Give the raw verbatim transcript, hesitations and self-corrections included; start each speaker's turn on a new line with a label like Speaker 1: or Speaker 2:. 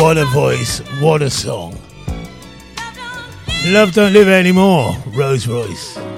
Speaker 1: What a voice, what a song. Love Don't Live Anymore, Rose Royce.